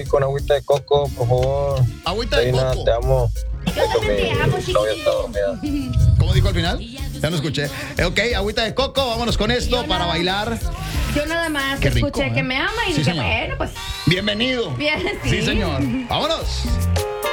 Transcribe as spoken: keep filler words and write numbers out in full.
ahí con agüita de coco, por favor. Agüita de Reina, coco. te amo. Yo también te amo, chiquitito. ¿Cómo dijo al final? Ya no escuché. Eh, Ok, agüita de coco, vámonos con esto Yo para nada- bailar. Yo nada más Qué rico, escuché ¿eh? que me ama y Sí, dije, señor. bueno, pues Bienvenido. bien, sí. Sí, señor. Vámonos.